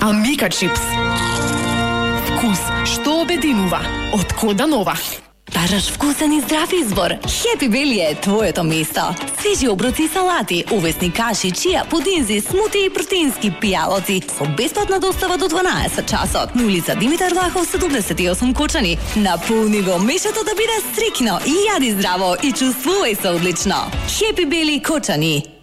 Амика чипс. Вкус што обединува. Од Кода Нова. Бажаш вкусен и здрав избор. Хепи Бели е твоето место. Свежи оброци и салати, увесни каши, чија, пудинзи, смути и протеински пијалоци со бесплатна достава до 12 часот. На улица Димитар Влахов 78 Кочани. Наполни го мешето да биде стрикно и јади здраво и чувствувај се одлично. Хепи Бели Кочани.